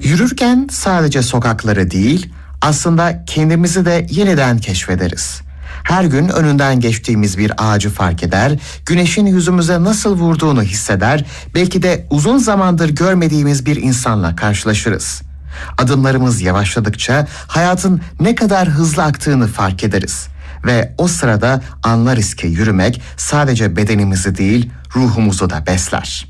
Yürürken sadece sokakları değil, aslında kendimizi de yeniden keşfederiz. Her gün önünden geçtiğimiz bir ağacı fark eder, güneşin yüzümüze nasıl vurduğunu hisseder, belki de uzun zamandır görmediğimiz bir insanla karşılaşırız. Adımlarımız yavaşladıkça hayatın ne kadar hızlı aktığını fark ederiz. Ve o sırada anlarız ki yürümek sadece bedenimizi değil, ruhumuzu da besler.